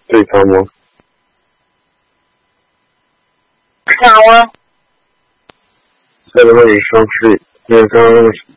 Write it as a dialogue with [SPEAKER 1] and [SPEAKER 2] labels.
[SPEAKER 1] 对方吗？
[SPEAKER 2] 好啊。
[SPEAKER 1] 下个问题双事业，因为刚刚那个